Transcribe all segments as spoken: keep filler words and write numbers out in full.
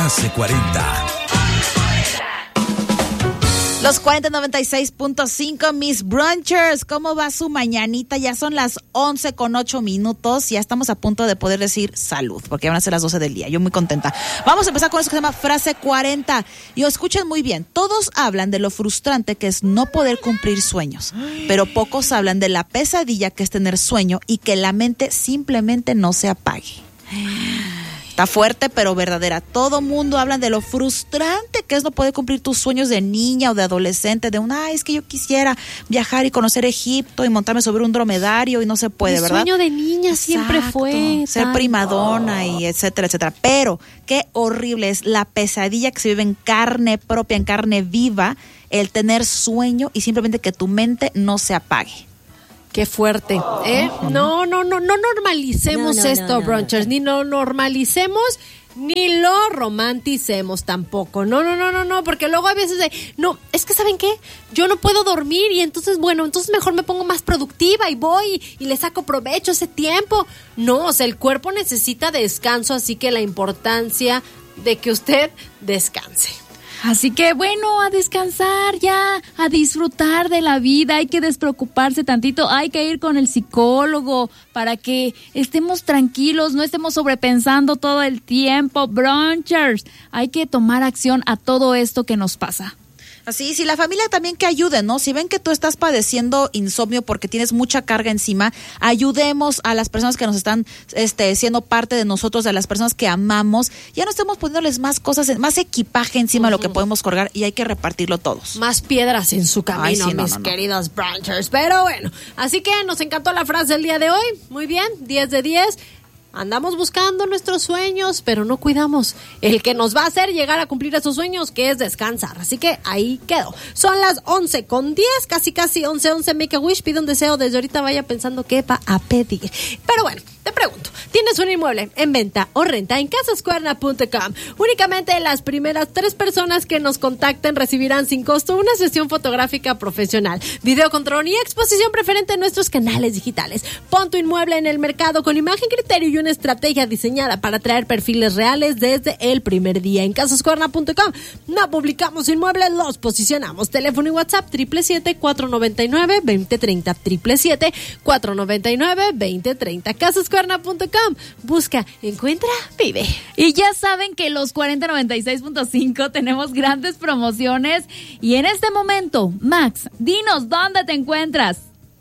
Frase cuarenta. Los cuarenta noventa y seis punto cinco, mis brunchers, ¿cómo va su mañanita? Ya son las once con ocho minutos, ya estamos a punto de poder decir salud, porque van a ser las doce del día, yo muy contenta. Vamos a empezar con eso que se llama frase cuarenta, y escuchen muy bien, todos hablan de lo frustrante que es no poder cumplir sueños, pero pocos hablan de la pesadilla que es tener sueño y que la mente simplemente no se apague. Está fuerte, pero verdadera. Todo mundo habla de lo frustrante que es no poder cumplir tus sueños de niña o de adolescente, de un, ay, es que yo quisiera viajar y conocer Egipto y montarme sobre un dromedario y no se puede, Mi ¿verdad? sueño de niña Exacto. siempre fue ser tal. primadona y etcétera, etcétera. Pero qué horrible es la pesadilla que se vive en carne propia, en carne viva, el tener sueño y simplemente que tu mente no se apague. Qué fuerte, ¿eh? No, no, no, no normalicemos No, no, esto, no, no, brunchers, no. ni lo normalicemos, ni lo romanticemos tampoco. No, no, no, no, no, porque luego a veces de, no, es que ¿saben qué? Yo no puedo dormir y entonces, bueno, entonces mejor me pongo más productiva y voy y, y le saco provecho ese tiempo. No, o sea, el cuerpo necesita descanso, así que la importancia de que usted descanse. Así que bueno, a descansar ya, a disfrutar de la vida, hay que despreocuparse tantito, hay que ir con el psicólogo para que estemos tranquilos, no estemos sobrepensando todo el tiempo, brunchers, hay que tomar acción a todo esto que nos pasa. Así, si la familia también que ayude, ¿no? Si ven que tú estás padeciendo insomnio porque tienes mucha carga encima, ayudemos a las personas que nos están este, siendo parte de nosotros, a las personas que amamos. Ya no estemos poniéndoles más cosas, más equipaje encima uh-huh. de lo que podemos colgar y hay que repartirlo todos. Más piedras en su camino, Ay, sí, no, mis no, no. queridos brunchers. Pero bueno, así que nos encantó la frase del día de hoy. Muy bien, diez de diez. Andamos buscando nuestros sueños, pero no cuidamos el que nos va a hacer llegar a cumplir esos sueños, que es descansar. Así que ahí quedó. Son las once con diez, casi casi once, once. Make a wish, pide un deseo. Desde ahorita vaya pensando qué va a pedir. Pero bueno, te pregunto, ¿tienes un inmueble en venta o renta en casas cuerna punto com? Únicamente las primeras tres personas que nos contacten recibirán sin costo una sesión fotográfica profesional, videocontrol y exposición preferente en nuestros canales digitales. Pon tu inmueble en el mercado con imagen, criterio y una estrategia diseñada para traer perfiles reales desde el primer día. En casas cuerna punto com no publicamos inmuebles, los posicionamos. Teléfono y WhatsApp siete siete siete, cuatro nueve nueve, dos cero tres cero, siete siete siete, cuatro nueve nueve, dos cero tres cero. casas cuerna punto com. Busca, encuentra, vive. Y ya saben que los cuarenta noventa y seis punto cinco tenemos grandes promociones y en este momento, Max, dinos dónde te encuentras.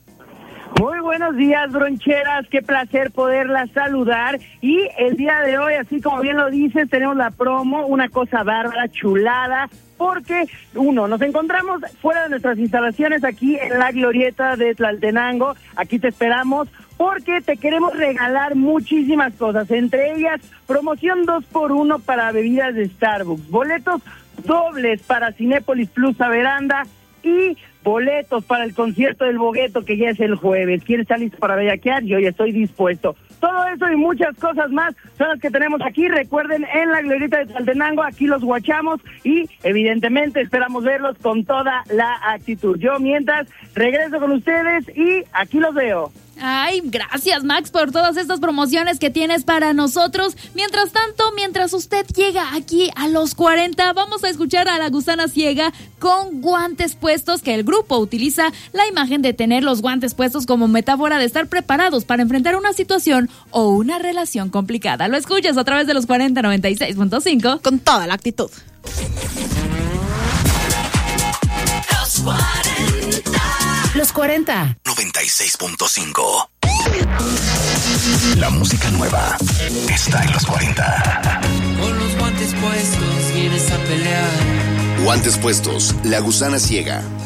Muy buenos días, broncheras, qué placer poderlas saludar. Y el día de hoy, así como bien lo dices, tenemos la promo, una cosa bárbara, chulada, porque, uno, nos encontramos fuera de nuestras instalaciones aquí en la glorieta de Tlaltenango. Aquí te esperamos porque te queremos regalar muchísimas cosas, entre ellas promoción dos por uno para bebidas de Starbucks, boletos dobles para Cinépolis Plus a Veranda y boletos para el concierto del Bogueto, que ya es el jueves. ¿Quieres estar listo para bellaquear? Yo ya estoy dispuesto. Todo eso y muchas cosas más son las que tenemos aquí. Recuerden, en la glorieta de Tlaltenango, aquí los guachamos y evidentemente esperamos verlos con toda la actitud. Yo mientras regreso con ustedes y aquí los veo. Ay, gracias Max por todas estas promociones que tienes para nosotros. Mientras tanto, mientras usted llega aquí a los cuarenta, vamos a escuchar a La Gusana Ciega con guantes puestos, que el grupo utiliza la imagen de tener los guantes puestos como metáfora de estar preparados para enfrentar una situación o una relación complicada. Lo escuchas a través de los cuarenta noventa y seis punto cinco con toda la actitud. Los cuarenta. Los cuarenta. noventa y seis punto cinco. La música nueva está en los cuarenta. Con los guantes puestos vienes a pelear. Guantes puestos, La Gusana Ciega.